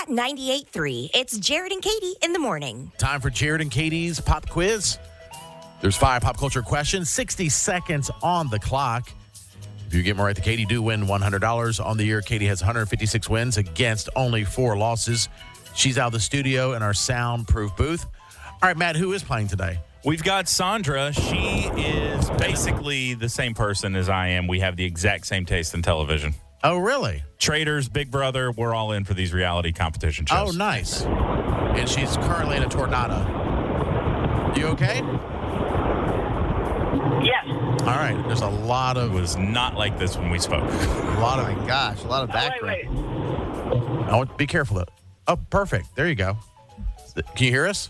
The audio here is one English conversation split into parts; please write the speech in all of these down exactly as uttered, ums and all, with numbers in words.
ninety-eight point three. It's Jared and Katie in the morning. Time for Jared and Katie's pop quiz. There's five pop culture questions, sixty seconds on the clock. If you get more right than Katie, do win one hundred dollars on the year. Katie has one hundred fifty-six wins against only four losses. She's out of the studio in our soundproof booth. All right, Matt, who is playing today? We've got Sandra. She is basically the same person as I am. We have the exact same taste in television. Oh, really? Traders, Big Brother, we're all in for these reality competition shows. Oh, nice. And she's currently in a tornado. You okay? Yes. All right. There's a lot It of was not like this when we spoke. a lot Oh, of my gosh, a lot of Oh, background. wait, wait. I want be careful though. Oh, perfect. There you go. Can you hear us?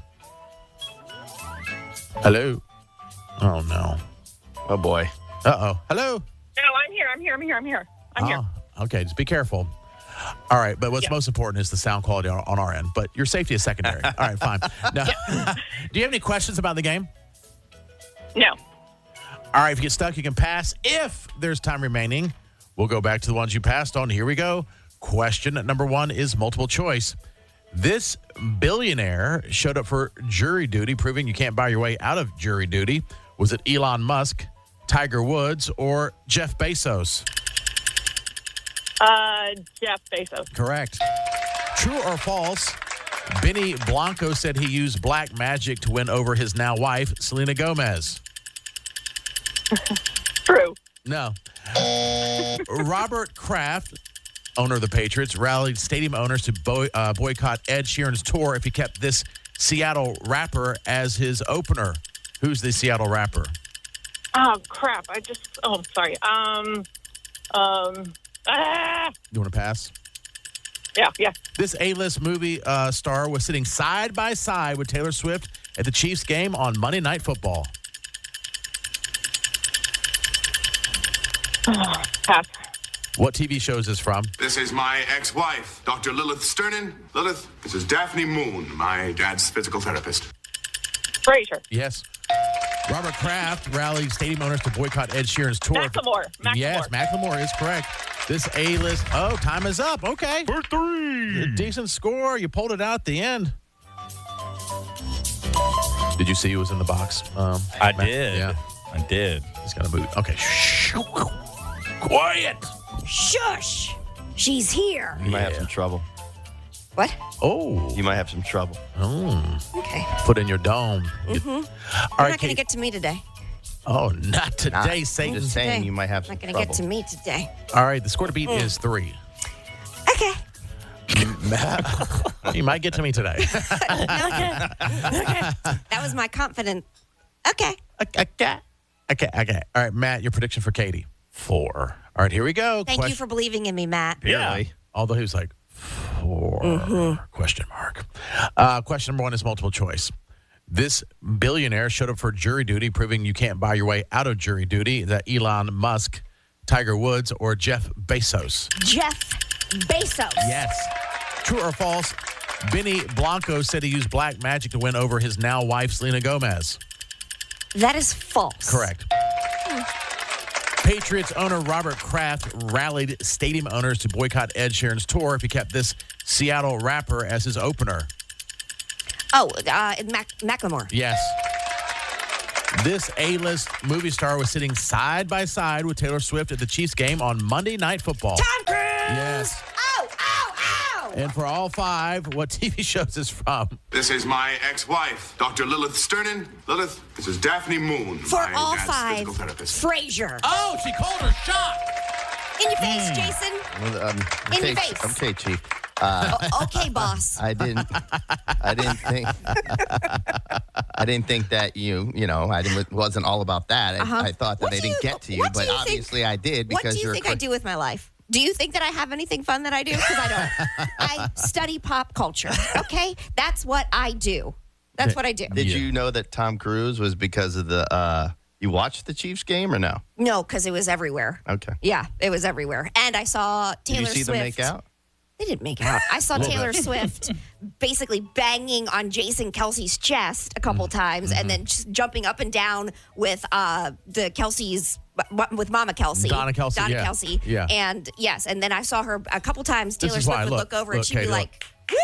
Hello. Oh no. Oh, boy. Uh oh. Hello. No, I'm here. I'm here. I'm here. I'm here. I'm here. Oh, okay. Just be careful. All right, but what's Yeah. most important is the sound quality on, on our end. But your safety is secondary. All right, fine. Now, do you have any questions about the game? No. All right, if you get stuck, you can pass. If there's time remaining, we'll go back to the ones you passed on. Here we go. Question number one is multiple choice. This billionaire showed up for jury duty, proving you can't buy your way out of jury duty. Was it Elon Musk, Tiger Woods, or Jeff Bezos? Uh, Jeff Bezos. Correct. True or false? Benny Blanco said he used black magic to win over his now wife, Selena Gomez. True. No. Robert Kraft, owner of the Patriots, rallied stadium owners to boy, uh, boycott Ed Sheeran's tour if he kept this Seattle rapper as his opener. Who's the Seattle rapper? Oh, crap. I just, oh, I'm sorry. Um, um, ah, You want to pass? yeah, yeah. This A-list movie uh, star was sitting side by side with Taylor Swift at the Chiefs game on Monday Night Football. Pass. What T V show is this from? This is my ex-wife, Doctor Lilith Sternin. Lilith, this is Daphne Moon, my dad's physical therapist. Frasier. Yes. Robert Kraft rallied stadium owners to boycott Ed Sheeran's tour. Macklemore. Macklemore. Yes, Macklemore is correct. This A-list. Oh, time is up. Okay. For three. A decent score. You pulled it out at the end. Did you see who was in the box? Um, I Matt? did. Yeah. I did. He's got a boot. Okay. Shh. Quiet. Shush! She's here. You might have Yeah. some trouble. What? Oh. You might have some trouble. Oh. Okay. Put in your dome. Mm-hmm. All You're right, not going to Kate. get to me today. Oh, not today, Nah, Satan. I'm just saying Today. you might have some Not going trouble. to get to me today. All right, the score to beat is three. Okay. Matt, you might get to me today. okay. Okay. That was my confident. Okay. Okay. Okay. Okay. All right, Matt, your prediction for Katie. Four. All right, here we go. Thank you for believing in me, Matt. Yeah. Although he was like, four, Mm-hmm. question mark. Uh, question number one is multiple choice. This billionaire showed up for jury duty, proving you can't buy your way out of jury duty. That Elon Musk, Tiger Woods, or Jeff Bezos? Jeff Bezos. Yes. True or false? Benny Blanco said he used black magic to win over his now wife, Selena Gomez. That is false. Correct. Patriots owner Robert Kraft rallied stadium owners to boycott Ed Sheeran's tour if he kept this Seattle rapper as his opener. Oh, uh, Mac- Macklemore. Yes. This A-list movie star was sitting side by side with Taylor Swift at the Chiefs game on Monday Night Football. Tom Cruise. Yes. Ow, ow, ow. And for all five, what T V shows is from? This is my ex-wife, Doctor Lilith Sternin. Lilith, this is Daphne Moon, For my all dad's five, physical therapist. Frasier. Oh, she called her shot. In your face, Jason. Well, um, In okay, your face. Okay, Chief. Uh, O- okay, boss. I didn't. I didn't think. I didn't think that you. You know, I didn't, wasn't all about that. I, Uh-huh. I thought that What I do didn't you- get to you, what do but you think- obviously I did What because do you you're. think a I do with my life? Do you think that I have anything fun that I do? Because I don't. I study pop culture. Okay, that's what I do. That's what I do. Did Yeah. you know that Tom Cruise was because of the? Uh, you watched the Chiefs game or no? No, because it was everywhere. Okay. Yeah, it was everywhere. And I saw Did Taylor you see Swift. them make out? They didn't make out. I saw Little Taylor bit. Swift basically banging on Jason Kelsey's chest a couple Mm-hmm. times, and then just jumping up and down with uh, the Kelsey's with Mama Kelsey, Donna Kelsey, Donna yeah. Kelsey, Yeah. and yes, and then I saw her a couple times. This Taylor is Swift why, would look, look over and look, she'd Katie, be look. like, "Woo!"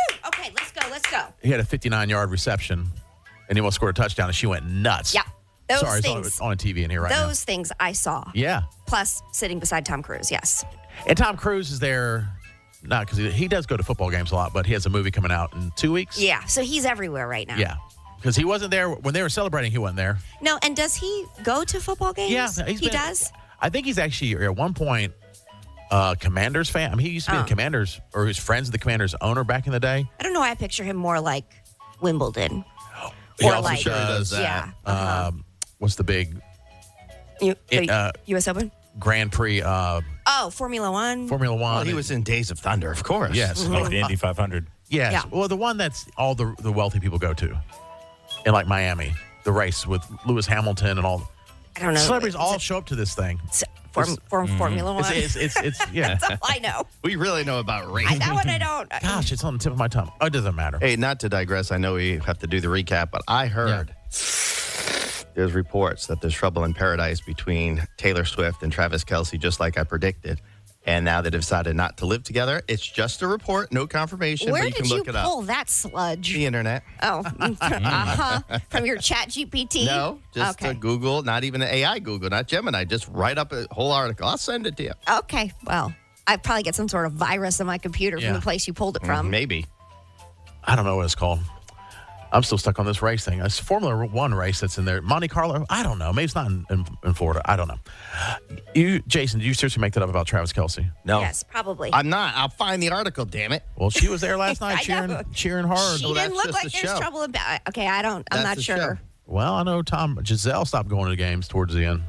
right, let's go. Let's go. He had a fifty-nine-yard reception, and he almost scored a touchdown, and she went nuts. Yeah. Those Sorry, things. it's on, on T V in here right now. Those things I saw. Yeah. Plus sitting beside Tom Cruise. Yes. And Tom Cruise is there, not because he, he does go to football games a lot, but he has a movie coming out in two weeks. Yeah. So he's everywhere right now. Yeah. Because he wasn't there when they were celebrating, he wasn't there. No, and does he go to football games? Yeah. he's he been- does? I think he's actually, at one point, uh, Commanders fan. I mean, he used to be Oh. the Commanders, or he was friends with the Commanders owner back in the day. I don't know why I picture him more like Wimbledon. He Or also like- sure does that. Yeah. uh-huh. Um, what's the big You, it, uh, U S Open? Grand Prix uh, Oh, Formula One. Formula One? Well, he was in Days of Thunder, of course. Yes. Like the Indy five hundred. Yes. Yeah. Well, the one that's all the the wealthy people go to, in like Miami, the race with Lewis Hamilton and all. I don't know. Celebrities Is all it show up to this thing. form, form, Formula One. It's it's it's, it's yeah. That's all I know. We really know about race. I, that one I don't. Gosh, it's on the tip of my tongue. Oh, it doesn't matter. Hey, not to digress, I know we have to do the recap, but I heard there's reports that there's trouble in paradise between Taylor Swift and Travis Kelce, just like I predicted. And now they decided not to live together. It's just a report, no confirmation, Where but you did can you look it up. pull that sludge? The internet. Oh, uh-huh. From your Chat G P T? No, just okay. to Google, not even the A I Google, not Gemini. Just write up a whole article. I'll send it to you. Okay. Well, I probably get some sort of virus on my computer Yeah. from the place you pulled it from. Maybe. I don't know what it's called. I'm still stuck on this race thing. It's Formula One race that's in there. Monte Carlo? I don't know. Maybe it's not in, in, in Florida. I don't know. You, Jason, did you seriously make that up about Travis Kelce? No. Yes, probably. I'm not. I'll find the article, damn it. Well, she was there last I night know. cheering, cheering hard. she Well, didn't that's look just like the there's show. trouble about. Okay, I don't. I'm That's not the sure. show. Well, I know Tom Giselle stopped going to the games towards the end.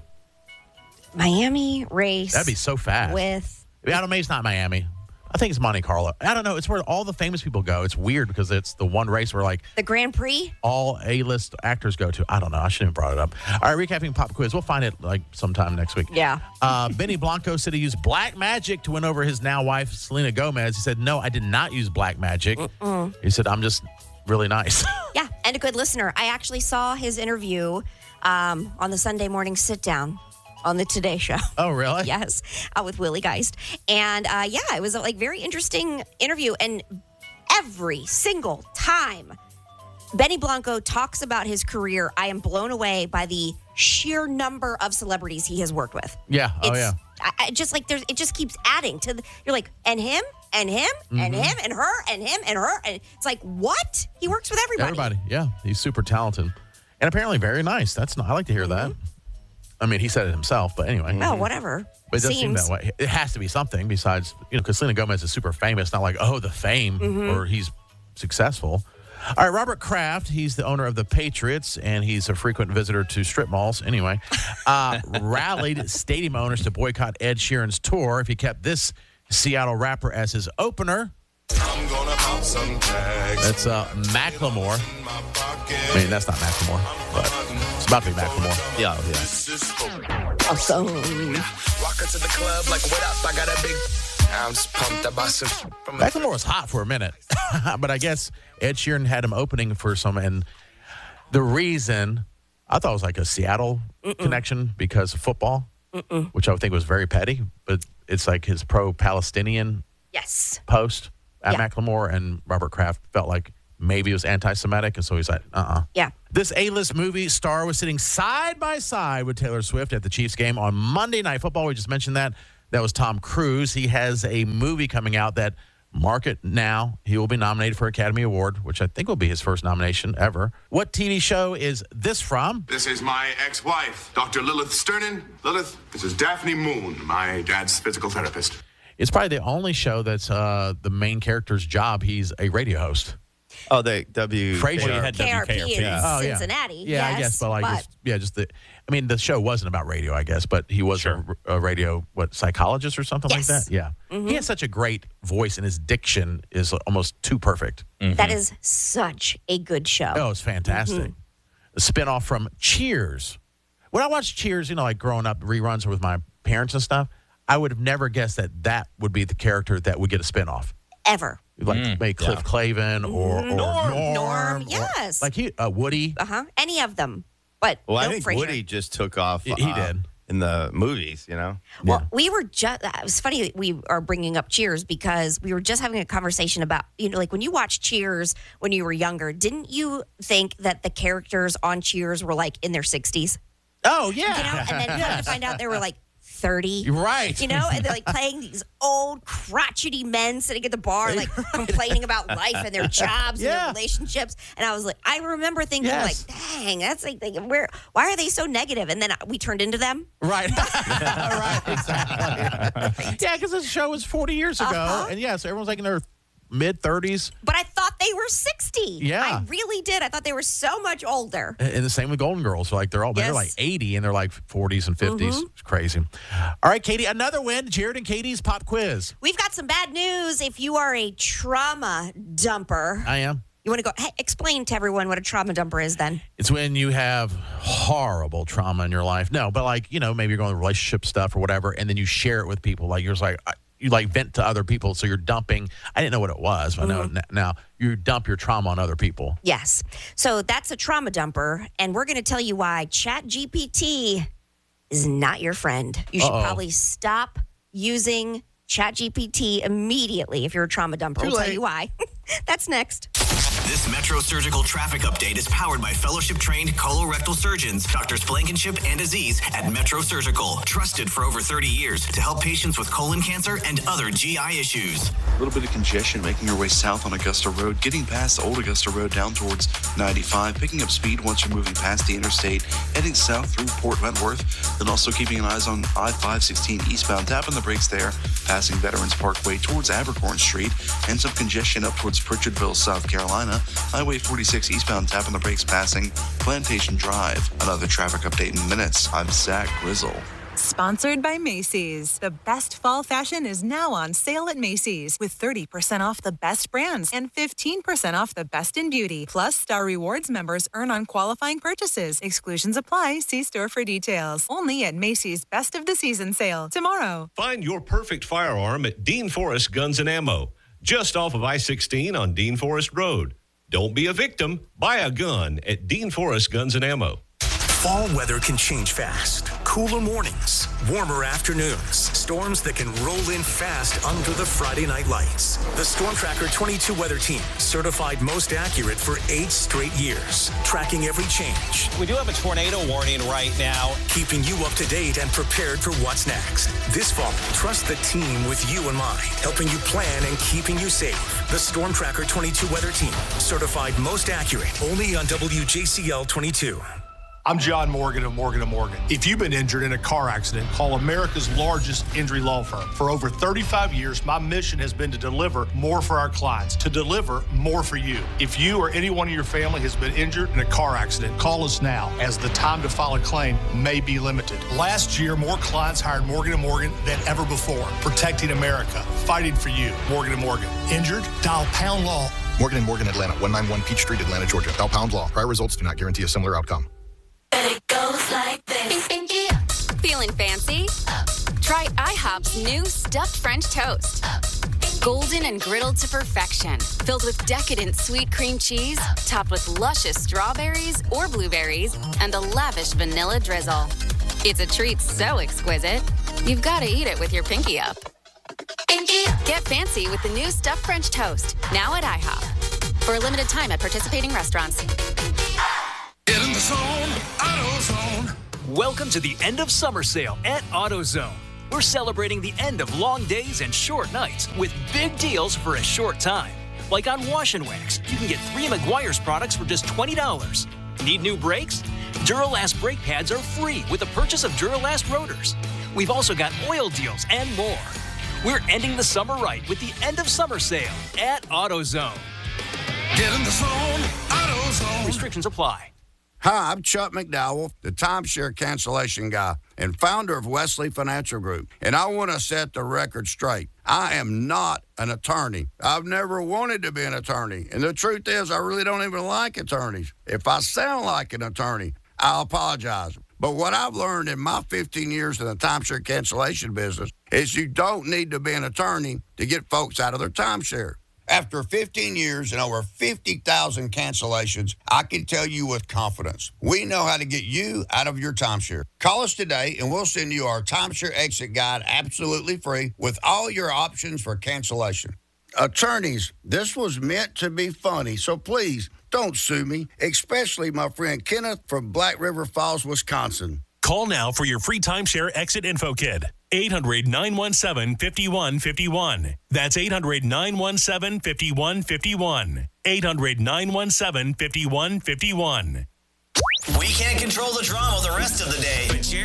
Miami race. That'd be so fast. with. I don't know. Maybe it's not Miami. I think it's Monte Carlo. I don't know. It's where all the famous people go. It's weird because it's the one race where like The Grand Prix? all A-list actors go to. I don't know. I shouldn't have brought it up. All right, recapping pop quiz. We'll find it like sometime next week. Yeah. Uh, Benny Blanco said he used black magic to win over his now wife, Selena Gomez. He said, no, I did not use black magic. Mm-mm. He said, I'm just really nice. Yeah, and a good listener. I actually saw his interview um, on the Sunday morning sit down on the Today Show. Oh, really? Yes, uh, with Willie Geist. And uh, yeah, it was a like very interesting interview. And every single time Benny Blanco talks about his career, I am blown away by the sheer number of celebrities he has worked with. Yeah. Oh, It's- yeah. I, I just like there's it just keeps adding to the you're like and him and him and Mm-hmm. him and her and him and her and it's like what he works with everybody. Everybody. Yeah. He's super talented. And apparently very nice. That's not, I like to hear that. I mean, he said it himself, but anyway. Oh, whatever. But it does seem Seems. that way. It has to be something besides, you know, because Selena Gomez is super famous. Not like, oh, the fame Mm-hmm. or he's successful. All right, Robert Kraft, he's the owner of the Patriots, and he's a frequent visitor to strip malls. Anyway, uh, rallied stadium owners to boycott Ed Sheeran's tour if he kept this Seattle rapper as his opener. I'm gonna pop some tags. That's uh, Macklemore. I mean, that's not Macklemore, but it's about to be Macklemore. Yeah, yeah. Awesome. Walking to the club like, what up? I got a big. I'm just pumped about some. From Macklemore was hot for a minute, but I guess Ed Sheeran had him opening for some, and the reason I thought it was like a Seattle Mm-mm. connection because of football, Mm-mm. which I would think was very petty, but it's like his pro-Palestinian Yes. post at Yeah. Macklemore, and Robert Kraft felt like maybe it was anti-Semitic, and so he's like, uh-uh. Yeah. This A-list movie star was sitting side by side with Taylor Swift at the Chiefs game on Monday Night Football. We just mentioned that. That was Tom Cruise. He has a movie coming out that, mark it now, he will be nominated for Academy Award, which I think will be his first nomination ever. What T V show is this from? This is my ex-wife, Doctor Lilith Sternin. Lilith, this is Daphne Moon, my dad's physical therapist. It's probably the only show that's uh, the main character's job. He's a radio host. Oh, the W. Frasier. Well, you had K R P W K R P. in Oh, yeah. Cincinnati. Yeah, yes, I guess, but like, but just, yeah, just the. I mean, the show wasn't about radio, I guess, but he was Sure. a, a radio what psychologist or something Yes. like that. Yeah, he has such a great voice, and his diction is almost too perfect. that is such a good show. Oh, it's fantastic. A spinoff from Cheers. When I watched Cheers, you know, like growing up, reruns with my parents and stuff, I would have never guessed that that would be the character that would get a spinoff. Ever. Like maybe Cliff Clavin or, or Norm. Norm, or- yes. like he, uh, Woody. Uh huh. Any of them. But Well, I no think Frasier. Woody just took off. He- he uh, did. in the movies, you know? Well, we were just, it was funny we are bringing up Cheers because we were just having a conversation about, you know, like when you watched Cheers when you were younger, didn't you think that the characters on Cheers were like in their sixties? Oh, yeah. You know, and then come to find out they were like thirty. You're right. You know, and they're like playing these old crotchety men sitting at the bar, like complaining about life and their jobs Yeah. and their relationships. And I was like, I remember thinking, Yes. like, dang, that's like, like, where? Why are they so negative? And then we turned into them. Right. right. Exactly. Yeah, because this show was forty years ago. Uh-huh. And, yeah, so everyone's like in their mid-thirties. But I thought they were sixty. Yeah. I really did. I thought they were so much older. And the same with Golden Girls. So like they're all they're Yes. like eighty and they're like forties and fifties. Mhm. It's crazy. All right, Katie, another win. Jared and Katie's pop quiz. We've got some bad news. If you are a trauma dumper, I am. you want to go, hey, explain to everyone what a trauma dumper is then. It's when you have horrible trauma in your life. No, but like, you know, maybe you're going through relationship stuff or whatever, and then you share it with people. Like you're just like, I- you like vent to other people. So you're dumping. I didn't know what it was, but I know it n- now. You dump your trauma on other people. Yes. So that's a trauma dumper. And we're going to tell you why ChatGPT is not your friend. You should Uh-oh. probably stop using ChatGPT immediately if you're a trauma dumper. Too We'll tell late. you why. That's next. This Metro Surgical traffic update is powered by fellowship-trained colorectal surgeons, Doctors Blankenship and Aziz at Metro Surgical, trusted for over thirty years to help patients with colon cancer and other G I issues. A little bit of congestion making your way south on Augusta Road, getting past the old Augusta Road down towards ninety-five, picking up speed once you're moving past the interstate, heading south through Port Wentworth, then also keeping an eyes on I five sixteen eastbound, tapping the brakes there, passing Veterans Parkway towards Abercorn Street, and some congestion up towards Pritchardville, South Carolina. Highway forty-six eastbound, tapping the brakes, passing Plantation Drive. Another traffic update in minutes. I'm Zach Grizzle. Sponsored by Macy's. The best fall fashion is now on sale at Macy's with thirty percent off the best brands and fifteen percent off the best in beauty. Plus, Star Rewards members earn on qualifying purchases. Exclusions apply. See store for details. Only at Macy's Best of the Season sale tomorrow. Find your perfect firearm at Dean Forest Guns and Ammo, just off of I sixteen on Dean Forest Road. Don't be a victim. Buy a gun at Dean Forest Guns and Ammo. Fall weather can change fast. Cooler mornings, warmer afternoons, storms that can roll in fast under the Friday night lights. The Storm Tracker twenty-two weather team, certified most accurate for eight straight years, tracking every change. We do have a tornado warning right now. Keeping you up to date and prepared for what's next. This fall, trust the team with you in mind, helping you plan and keeping you safe. The Storm Tracker twenty-two weather team, certified most accurate, only on W J C L twenty-two. I'm John Morgan of Morgan and Morgan. If you've been injured in a car accident, call America's largest injury law firm. For over thirty-five years, my mission has been to deliver more for our clients, to deliver more for you. If you or anyone in your family has been injured in a car accident, call us now, as the time to file a claim may be limited. Last year, more clients hired Morgan and Morgan than ever before, protecting America, fighting for you. Morgan and Morgan. Injured? Dial pound law. Morgan and Morgan, Atlanta, one ninety-one Peachtree, Atlanta, Georgia. Dial pound law. Prior results do not guarantee a similar outcome. It goes like this. Feeling fancy? Try IHOP's new stuffed French toast. Golden and griddled to perfection, filled with decadent sweet cream cheese, topped with luscious strawberries or blueberries, and a lavish vanilla drizzle. It's a treat so exquisite, you've got to eat it with your pinky up. Get fancy with the new stuffed French toast, now at IHOP. For a limited time at participating restaurants. Get in the zone, AutoZone. Welcome to the end of summer sale at AutoZone. We're celebrating the end of long days and short nights with big deals for a short time. Like on Wash and Wax, you can get three Meguiar's products for just twenty dollars. Need new brakes? Duralast brake pads are free with the purchase of Duralast rotors. We've also got oil deals and more. We're ending the summer right with the end of summer sale at AutoZone. Get in the zone, AutoZone. Restrictions apply. Hi, I'm Chuck McDowell, the timeshare cancellation guy and founder of Wesley Financial Group. And I want to set the record straight. I am not an attorney. I've never wanted to be an attorney. And the truth is, I really don't even like attorneys. If I sound like an attorney, I'll apologize. But what I've learned in my fifteen years in the timeshare cancellation business is you don't need to be an attorney to get folks out of their timeshare. After fifteen years and over fifty thousand cancellations, I can tell you with confidence, we know how to get you out of your timeshare. Call us today and we'll send you our timeshare exit guide absolutely free with all your options for cancellation. Attorneys, this was meant to be funny, so please don't sue me, especially my friend Kenneth from Black River Falls, Wisconsin. Call now for your free timeshare exit info kit. eight hundred, nine one seven, five one five one. That's eight hundred, nine one seven, five one five one. eight hundred, nine one seven, five one five one. We can't control the drama the rest of the day, but Jerry